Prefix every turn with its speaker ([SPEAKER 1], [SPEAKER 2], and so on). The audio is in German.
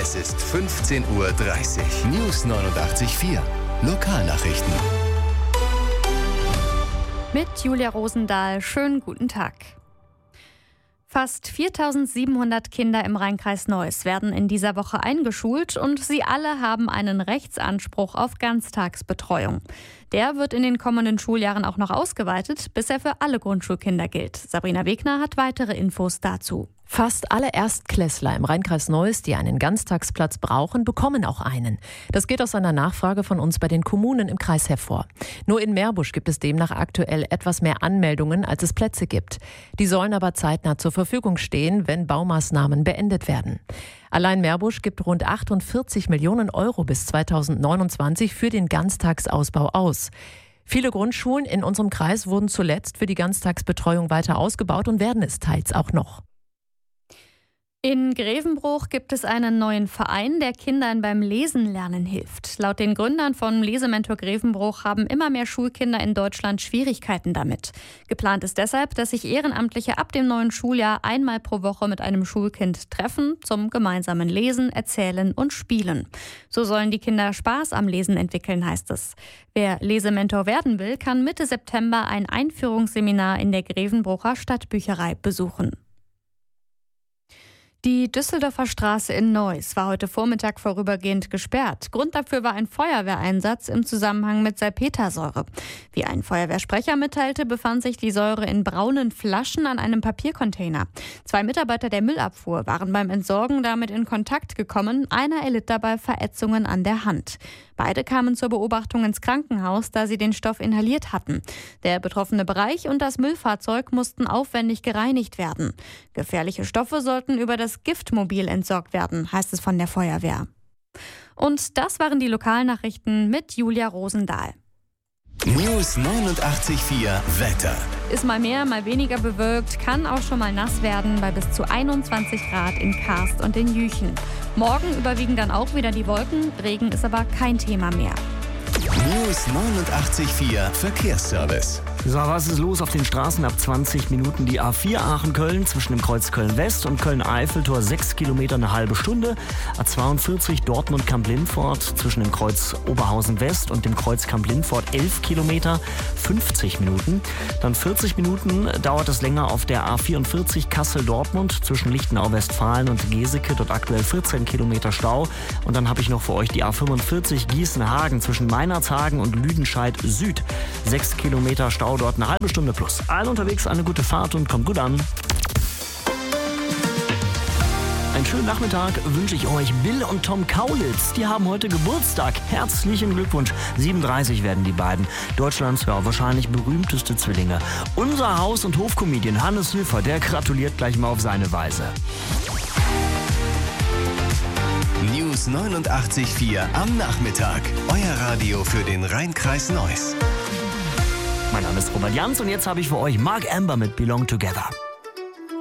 [SPEAKER 1] Es ist 15:30 Uhr. News 89.4. Lokalnachrichten.
[SPEAKER 2] Mit Julia Rosendahl. Schönen guten Tag. Fast 4.700 Kinder im Rheinkreis Neuss werden in dieser Woche eingeschult und sie alle haben einen Rechtsanspruch auf Ganztagsbetreuung. Der wird in den kommenden Schuljahren auch noch ausgeweitet, bis er für alle Grundschulkinder gilt. Sabrina Wegner hat weitere Infos dazu.
[SPEAKER 3] Fast alle Erstklässler im Rheinkreis Neuss, die einen Ganztagsplatz brauchen, bekommen auch einen. Das geht aus einer Nachfrage von uns bei den Kommunen im Kreis hervor. Nur in Meerbusch gibt es demnach aktuell etwas mehr Anmeldungen, als es Plätze gibt. Die sollen aber zeitnah zur Verfügung stehen, wenn Baumaßnahmen beendet werden. Allein Meerbusch gibt rund 48 Millionen Euro bis 2029 für den Ganztagsausbau aus. Viele Grundschulen in unserem Kreis wurden zuletzt für die Ganztagsbetreuung weiter ausgebaut und werden es teils auch noch.
[SPEAKER 2] In Grevenbruch gibt es einen neuen Verein, der Kindern beim Lesen lernen hilft. Laut den Gründern von Lesementor Grevenbruch haben immer mehr Schulkinder in Deutschland Schwierigkeiten damit. Geplant ist deshalb, dass sich Ehrenamtliche ab dem neuen Schuljahr einmal pro Woche mit einem Schulkind treffen zum gemeinsamen Lesen, Erzählen und Spielen. So sollen die Kinder Spaß am Lesen entwickeln, heißt es. Wer Lesementor werden will, kann Mitte September ein Einführungsseminar in der Grevenbrucher Stadtbücherei besuchen. Die Düsseldorfer Straße in Neuss war heute Vormittag vorübergehend gesperrt. Grund dafür war ein Feuerwehreinsatz im Zusammenhang mit Salpetersäure. Wie ein Feuerwehrsprecher mitteilte, befand sich die Säure in braunen Flaschen an einem Papiercontainer. 2 Mitarbeiter der Müllabfuhr waren beim Entsorgen damit in Kontakt gekommen. Einer erlitt dabei Verätzungen an der Hand. Beide kamen zur Beobachtung ins Krankenhaus, da sie den Stoff inhaliert hatten. Der betroffene Bereich und das Müllfahrzeug mussten aufwendig gereinigt werden. Gefährliche Stoffe sollten über das Giftmobil entsorgt werden, heißt es von der Feuerwehr. Und das waren die Lokalnachrichten mit Julia Rosendahl.
[SPEAKER 1] News 89.4 Wetter.
[SPEAKER 2] Ist mal mehr, mal weniger bewölkt, kann auch schon mal nass werden bei bis zu 21 Grad in Karst und in Jüchen. Morgen überwiegen dann auch wieder die Wolken, Regen ist aber kein Thema mehr.
[SPEAKER 1] News 89.4 Verkehrsservice.
[SPEAKER 4] So, was ist los auf den Straßen? Ab 20 Minuten die A4 Aachen-Köln zwischen dem Kreuz Köln-West und Köln-Eiffeltor 6 Kilometer eine halbe Stunde. A42 Dortmund-Kamp-Lindfort zwischen dem Kreuz Oberhausen-West und dem Kreuz Kamp-Lindfort 11 Kilometer, 50 Minuten. Dann 40 Minuten dauert es länger auf der A44 Kassel-Dortmund zwischen Lichtenau-Westfalen und Geseke. Dort aktuell 14 Kilometer Stau. Und dann habe ich noch für euch die A45 Gießen-Hagen zwischen Meinerzhagen und Lüdenscheid Süd. 6 Kilometer Stau dort, eine halbe Stunde plus. Allen unterwegs eine gute Fahrt und kommt gut an. Einen schönen Nachmittag wünsche ich euch. Bill und Tom Kaulitz, die haben heute Geburtstag. Herzlichen Glückwunsch. 37 werden die beiden. Deutschlands wahrscheinlich berühmteste Zwillinge. Unser Haus- und Hofcomedian Hannes Höfer, der gratuliert gleich mal auf seine Weise.
[SPEAKER 1] News 89.4 am Nachmittag. Euer Radio für den Rheinkreis Neuss.
[SPEAKER 4] Mein Name ist Robert Jans und jetzt habe ich für euch Mark Amber mit Belong Together.